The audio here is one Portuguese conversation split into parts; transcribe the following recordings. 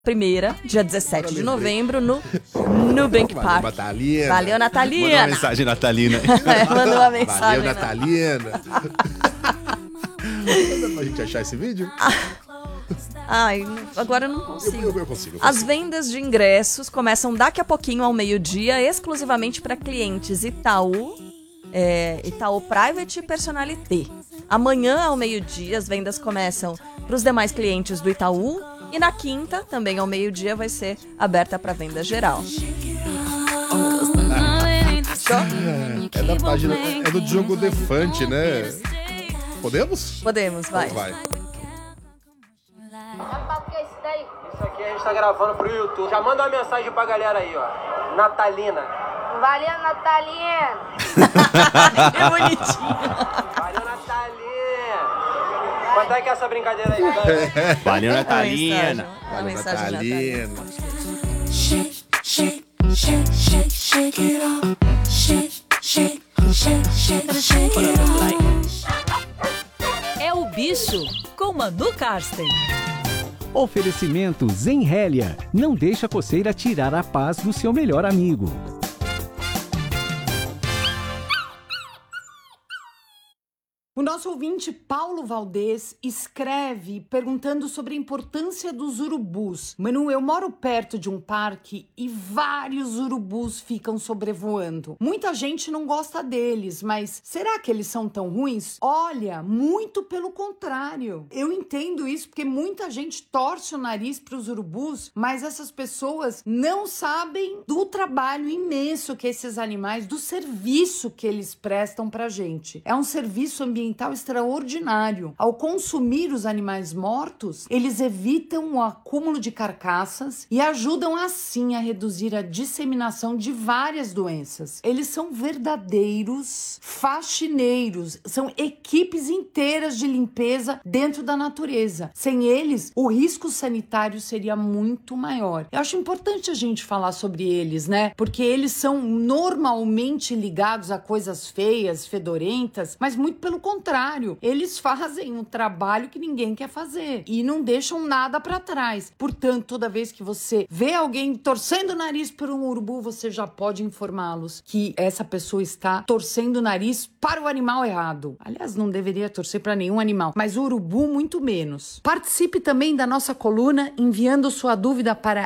primeira, dia 17 de novembro, no Nubank Park. Natalina. Valeu, Natalina. Manda uma mensagem natalina. Mandou uma mensagem. Valeu, Natalina. Dá pra gente achar esse vídeo? Ai, agora eu não consigo. Eu consigo. As vendas de ingressos começam daqui a pouquinho ao meio-dia, exclusivamente para clientes Itaú Private e Personalité. Amanhã ao meio-dia as vendas começam para os demais clientes do Itaú e na quinta, também ao meio-dia, vai ser aberta para venda geral. É da página, é do Diogo Defante, né? Podemos? Podemos, vai. Então vai. Isso aqui a gente tá gravando pro YouTube. Já manda uma mensagem pra galera aí, ó. Natalina. Valeu, Natalina. Que bonitinho. Valeu, Natalina. Quanto é que é essa brincadeira aí? Valeu, Natalina. Uma mensagem Natalina. Shake, shake, shake, shake, shake it off. Shake, shake, shake, shake, shake it off. É o Bicho, com Manu Karsten. Oferecimento Zenrélia. Não deixa a coceira tirar a paz do seu melhor amigo. O nosso ouvinte Paulo Valdez escreve perguntando sobre a importância dos urubus. Manu, eu moro perto de um parque e vários urubus ficam sobrevoando. Muita gente não gosta deles, mas será que eles são tão ruins? Olha, muito pelo contrário. Eu entendo isso porque muita gente torce o nariz para os urubus, mas essas pessoas não sabem do trabalho imenso que esses animais, do serviço que eles prestam pra gente. É um serviço ambiental extraordinário. Ao consumir os animais mortos, eles evitam o acúmulo de carcaças e ajudam assim a reduzir a disseminação de várias doenças. Eles são verdadeiros faxineiros, são equipes inteiras de limpeza dentro da natureza. Sem eles, o risco sanitário seria muito maior. Eu acho importante a gente falar sobre eles, né? Porque eles são normalmente ligados a coisas feias, fedorentas, mas muito pelo contrário, eles fazem um trabalho que ninguém quer fazer e não deixam nada para trás. Portanto, toda vez que você vê alguém torcendo o nariz por um urubu, você já pode informá-los que essa pessoa está torcendo o nariz para o animal errado. Aliás, não deveria torcer para nenhum animal, mas o urubu muito menos. Participe também da nossa coluna enviando sua dúvida para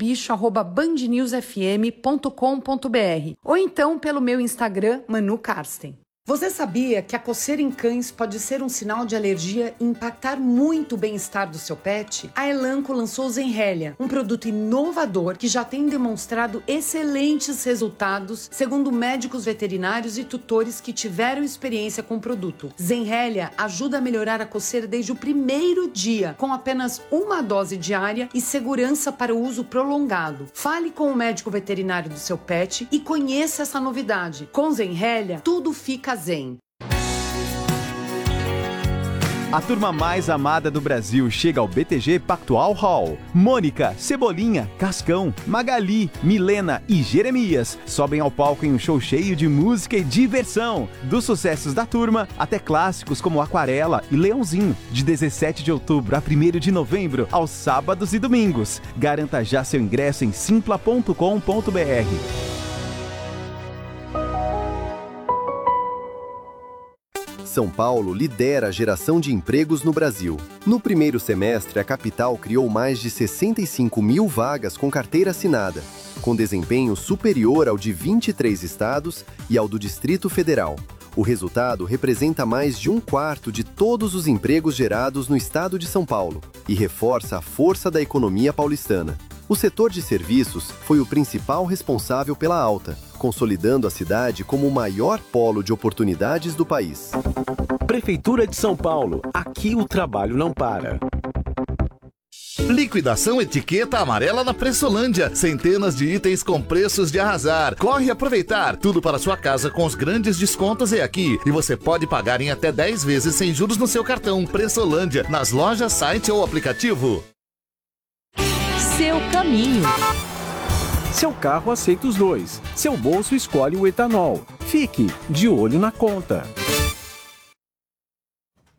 elbicho@bandnewsfm.com.br ou então pelo meu Instagram, Manu Karsten. Você sabia que a coceira em cães pode ser um sinal de alergia e impactar muito o bem-estar do seu pet? A Elanco lançou o Zenrélia, um produto inovador que já tem demonstrado excelentes resultados, segundo médicos veterinários e tutores que tiveram experiência com o produto. Zenrélia ajuda a melhorar a coceira desde o primeiro dia, com apenas uma dose diária e segurança para o uso prolongado. Fale com o médico veterinário do seu pet e conheça essa novidade. Com Zenrélia, tudo fica zen. A turma mais amada do Brasil chega ao BTG Pactual Hall. Mônica, Cebolinha, Cascão, Magali, Milena e Jeremias sobem ao palco em um show cheio de música e diversão. Dos sucessos da turma até clássicos como Aquarela e Leãozinho, de 17 de outubro a 1º de novembro, aos sábados e domingos. Garanta já seu ingresso em simpla.com.br. São Paulo lidera a geração de empregos no Brasil. No primeiro semestre, a capital criou mais de 65 mil vagas com carteira assinada, com desempenho superior ao de 23 estados e ao do Distrito Federal. O resultado representa mais de 1/4 de todos os empregos gerados no estado de São Paulo e reforça a força da economia paulistana. O setor de serviços foi o principal responsável pela alta, consolidando a cidade como o maior polo de oportunidades do país. Prefeitura de São Paulo. Aqui o trabalho não para. Liquidação etiqueta amarela na Pressolândia. Centenas de itens com preços de arrasar. Corre aproveitar. Tudo para sua casa com os grandes descontos é aqui. E você pode pagar em até 10 vezes sem juros no seu cartão. Pressolândia, nas lojas, site ou aplicativo. Seu caminho. Seu carro aceita os dois. Seu bolso escolhe o etanol. Fique de olho na conta.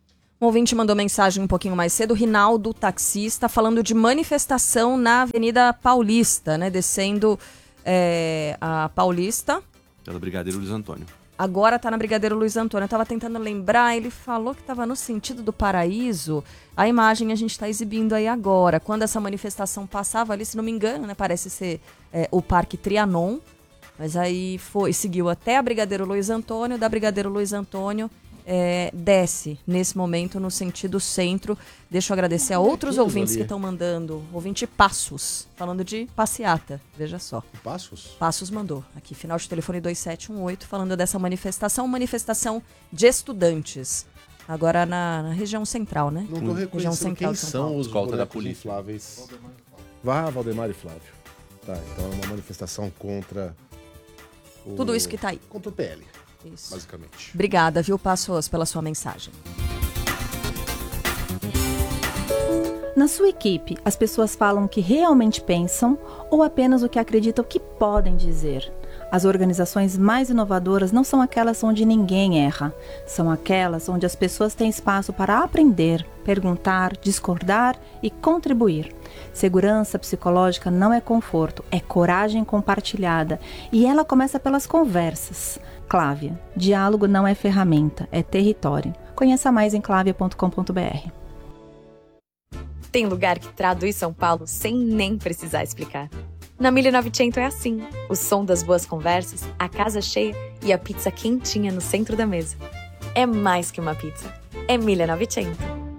Um ouvinte mandou mensagem um pouquinho mais cedo, Rinaldo, taxista, falando de manifestação na Avenida Paulista, né? Descendo a Paulista. Pela Brigadeiro Luiz Antônio. Agora tá na Brigadeiro Luiz Antônio. Eu tava tentando lembrar, ele falou que tava no sentido do Paraíso. A imagem a gente tá exibindo aí agora. Quando essa manifestação passava ali, se não me engano, né? Parece ser o Parque Trianon. Mas aí seguiu até a Brigadeiro Luiz Antônio. Da Brigadeiro Luiz Antônio desce, nesse momento, no sentido centro. Deixa eu agradecer a outros ouvintes que estão mandando. Ouvinte Passos, falando de passeata, veja só. Passos? Passos mandou, aqui, final de telefone 2718, falando dessa manifestação de estudantes. Agora na região central, né? Não tô reconhecendo quem são os escolta da bonecos polícia. infláveis. Valdemar e Flávio. Tá, então é uma manifestação contra... Tudo isso que tá aí. Contra o PL. Isso. Basicamente. Obrigada, viu, Passos, pela sua mensagem. Na sua equipe, as pessoas falam o que realmente pensam ou apenas o que acreditam que podem dizer? As organizações mais inovadoras não são aquelas onde ninguém erra. São aquelas onde as pessoas têm espaço para aprender, perguntar, discordar e contribuir. Segurança psicológica não é conforto, é coragem compartilhada. E ela começa pelas conversas. Clávia, diálogo não é ferramenta, é território. Conheça mais em clavia.com.br. Tem lugar que traduz São Paulo sem nem precisar explicar. Na 1900 é assim, o som das boas conversas, a casa cheia e a pizza quentinha no centro da mesa. É mais que uma pizza, é 1900.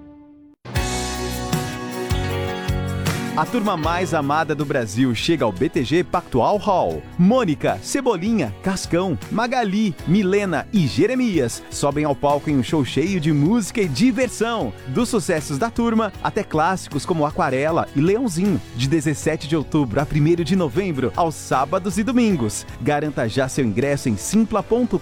A turma mais amada do Brasil chega ao BTG Pactual Hall. Mônica, Cebolinha, Cascão, Magali, Milena e Jeremias sobem ao palco em um show cheio de música e diversão. Dos sucessos da turma até clássicos como Aquarela e Leãozinho. De 17 de outubro a 1º de novembro, aos sábados e domingos. Garanta já seu ingresso em simpla.com.br.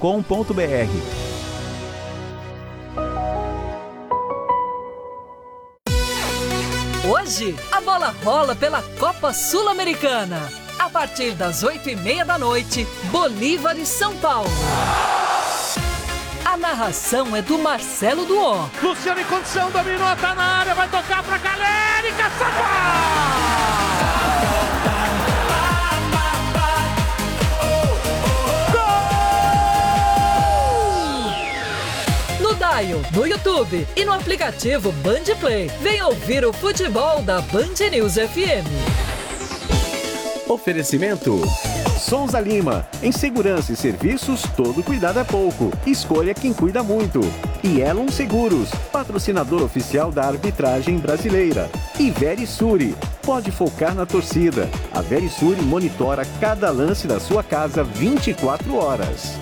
Hoje, a bola rola pela Copa Sul-Americana. A partir das 8h30 da noite, Bolívar e São Paulo. A narração é do Marcelo Duó. Luciano em condição, dominou, tá na área, vai tocar pra Galérica, Dial, no YouTube e no aplicativo Band Play. Vem ouvir o futebol da Band News FM. Oferecimento Souza Lima. Em segurança e serviços, todo cuidado é pouco. Escolha quem cuida muito. E Elon Seguros, patrocinador oficial da arbitragem brasileira. E Verisuri. Pode focar na torcida. A Verisuri monitora cada lance da sua casa 24 horas.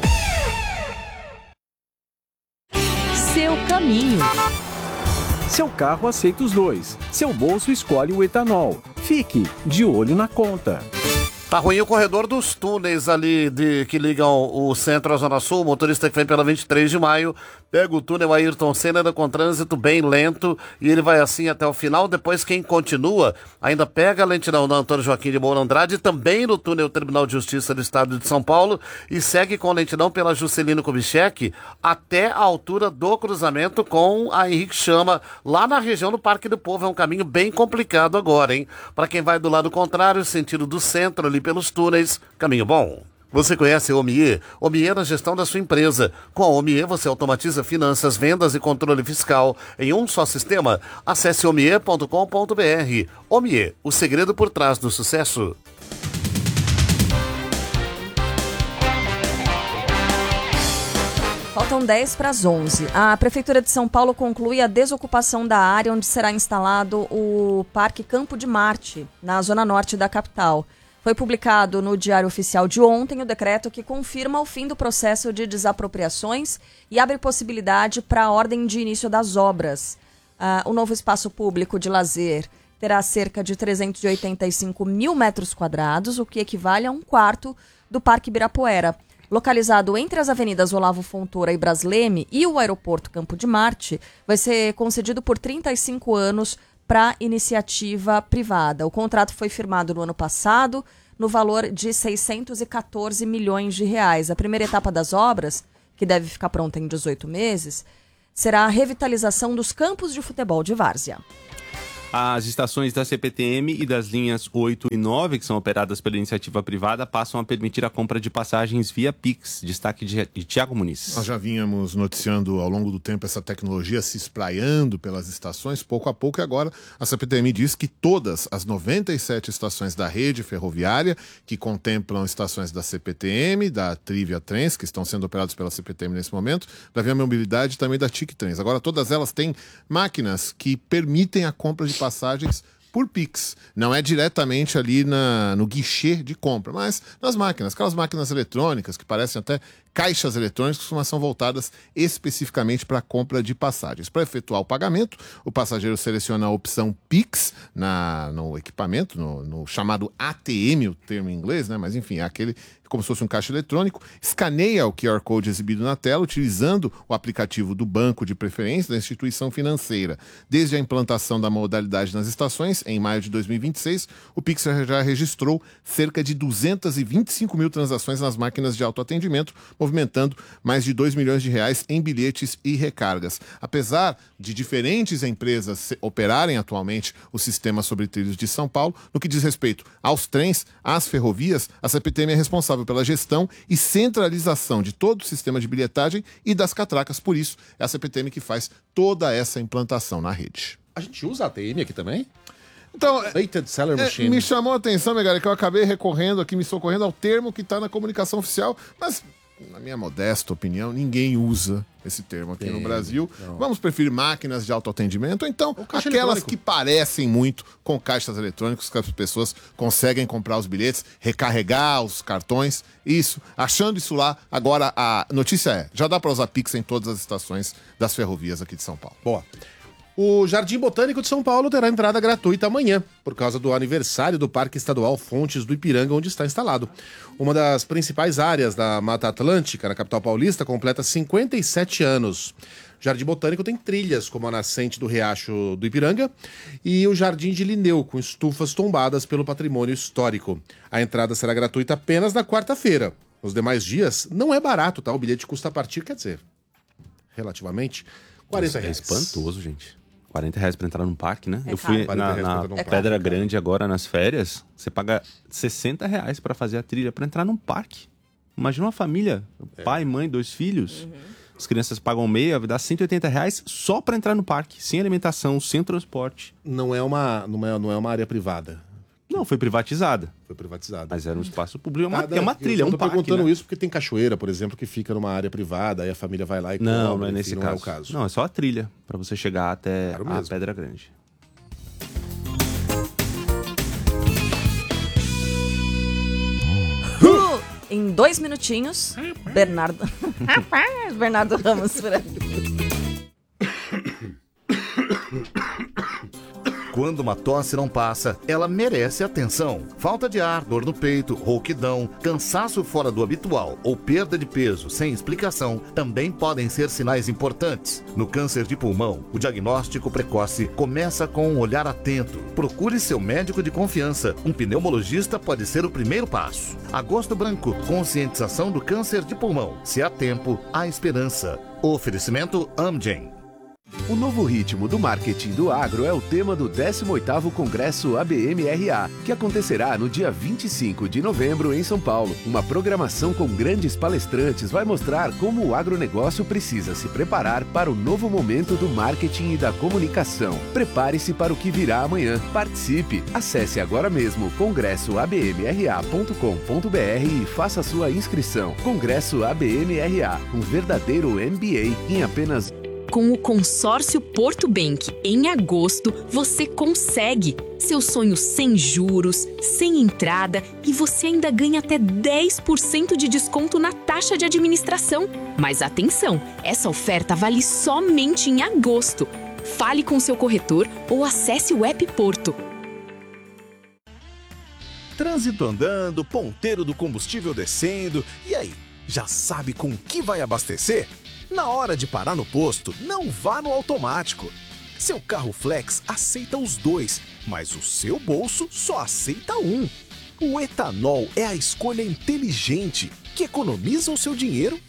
Seu caminho. Seu carro aceita os dois. Seu bolso escolhe o etanol. Fique de olho na conta. Tá ruim o corredor dos túneis ali que ligam o centro à Zona Sul. O motorista que vem pela 23 de maio pega o túnel Ayrton Senna com trânsito bem lento e ele vai assim até o final. Depois quem continua ainda pega a lentidão da Antônio Joaquim de Moura Andrade, também no túnel Tribunal de Justiça do Estado de São Paulo, e segue com lentidão pela Juscelino Kubitschek até a altura do cruzamento com a Henrique Chama, lá na região do Parque do Povo. É um caminho bem complicado agora, hein? Para quem vai do lado contrário, sentido do centro ali pelos túneis, caminho bom. Você conhece a Omie? Omie na gestão da sua empresa. Com a Omie você automatiza finanças, vendas e controle fiscal em um só sistema. Acesse omie.com.br. Omie, o segredo por trás do sucesso. Faltam 10 para as 11. A Prefeitura de São Paulo conclui a desocupação da área onde será instalado o Parque Campo de Marte, na zona norte da capital. Foi publicado no Diário Oficial de ontem o decreto que confirma o fim do processo de desapropriações e abre possibilidade para a ordem de início das obras. O novo espaço público de lazer terá cerca de 385 mil metros quadrados, o que equivale a um quarto do Parque Ibirapuera. Localizado entre as avenidas Olavo Fontoura e Bras Leme e o aeroporto Campo de Marte, vai ser concedido por 35 anos para iniciativa privada. O contrato foi firmado no ano passado, no valor de 614 milhões de reais. A primeira etapa das obras, que deve ficar pronta em 18 meses, será a revitalização dos campos de futebol de várzea. As estações da CPTM e das linhas 8 e 9, que são operadas pela iniciativa privada, passam a permitir a compra de passagens via Pix. Destaque de Tiago Muniz. Nós já vínhamos noticiando ao longo do tempo essa tecnologia se espraiando pelas estações, pouco a pouco, e agora a CPTM diz que todas as 97 estações da rede ferroviária, que contemplam estações da CPTM, da Trivia Trens, que estão sendo operadas pela CPTM nesse momento, da Via Mobilidade e também da TIC Trens. Agora todas elas têm máquinas que permitem a compra de passagens por Pix. Não é diretamente ali no guichê de compra, mas nas máquinas, aquelas máquinas eletrônicas que parecem até caixas eletrônicas, que são voltadas especificamente para a compra de passagens. Para efetuar o pagamento, o passageiro seleciona a opção Pix no equipamento, no chamado ATM, o termo em inglês, né? Mas enfim, é aquele como se fosse um caixa eletrônico, escaneia o QR Code exibido na tela utilizando o aplicativo do banco de preferência da instituição financeira. Desde a implantação da modalidade nas estações, em maio de 2026, o Pix já registrou cerca de 225 mil transações nas máquinas de autoatendimento, movimentando mais de R$2 milhões em bilhetes e recargas. Apesar de diferentes empresas operarem atualmente o sistema sobre trilhos de São Paulo, no que diz respeito aos trens, às ferrovias, a CPTM é responsável pela gestão e centralização de todo o sistema de bilhetagem e das catracas. Por isso, é a CPTM que faz toda essa implantação na rede. A gente usa a ATM aqui também? Então, Seller Machine. Me chamou a atenção, minha galera, que eu acabei me socorrendo ao termo que está na comunicação oficial, mas, na minha modesta opinião, ninguém usa esse termo aqui no Brasil. Não. Vamos preferir máquinas de autoatendimento, ou então aquelas que parecem muito com caixas eletrônicos, que as pessoas conseguem comprar os bilhetes, recarregar os cartões, isso, achando isso lá. Agora, a notícia já dá para usar Pix em todas as estações das ferrovias aqui de São Paulo. Boa. O Jardim Botânico de São Paulo terá entrada gratuita amanhã, por causa do aniversário do Parque Estadual Fontes do Ipiranga, onde está instalado. Uma das principais áreas da Mata Atlântica, na capital paulista, completa 57 anos. O Jardim Botânico tem trilhas, como a nascente do Riacho do Ipiranga e o Jardim de Linneu, com estufas tombadas pelo patrimônio histórico. A entrada será gratuita apenas na quarta-feira. Nos demais dias, não é barato, tá? O bilhete custa a partir, quer dizer, relativamente, R$40. É espantoso, gente. R$40 pra entrar num parque, né? É eu fui caro. na Pedra Grande agora nas férias. Você paga R$60 pra fazer a trilha pra entrar num parque. Imagina uma família, pai, mãe, 2 filhos. As crianças pagam meia, vai dar R$180 só pra entrar no parque, sem alimentação, sem transporte. Não é uma área privada. Não, foi privatizada. Foi privatizada. Mas era um espaço público, é uma trilha, um parque. Eu tô perguntando isso porque tem cachoeira, por exemplo, que fica numa área privada, aí a família vai lá e não é nesse caso. Não é o caso. Não, é só a trilha, pra você chegar até a Pedra Grande. Em 2 minutinhos, Bernardo Ramos por aqui. Quando uma tosse não passa, ela merece atenção. Falta de ar, dor no peito, rouquidão, cansaço fora do habitual ou perda de peso sem explicação também podem ser sinais importantes. No câncer de pulmão, o diagnóstico precoce começa com um olhar atento. Procure seu médico de confiança. Um pneumologista pode ser o primeiro passo. Agosto Branco, conscientização do câncer de pulmão. Se há tempo, há esperança. Oferecimento Amgen. O novo ritmo do marketing do agro é o tema do 18º Congresso ABM-RA, que acontecerá no dia 25 de novembro em São Paulo. Uma programação com grandes palestrantes vai mostrar como o agronegócio precisa se preparar para o novo momento do marketing e da comunicação. Prepare-se para o que virá amanhã. Participe! Acesse agora mesmo congressoabmra.com.br e faça sua inscrição. Congresso ABM-RA, um verdadeiro MBA em apenas... Com o consórcio Porto Bank, em agosto, você consegue seu sonho sem juros, sem entrada e você ainda ganha até 10% de desconto na taxa de administração. Mas atenção, essa oferta vale somente em agosto. Fale com seu corretor ou acesse o app Porto. Trânsito andando, ponteiro do combustível descendo. E aí, já sabe com que vai abastecer? Na hora de parar no posto, não vá no automático. Seu carro flex aceita os 2, mas o seu bolso só aceita um. O etanol é a escolha inteligente, que economiza o seu dinheiro